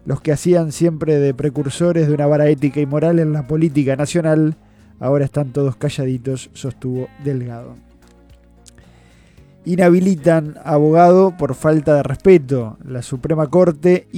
Los que hacían siempre de precursores de una vara ética y moral en la política nacional, ahora están todos calladitos, sostuvo Delgado. Inhabilitan abogado por falta de respeto. La Suprema Corte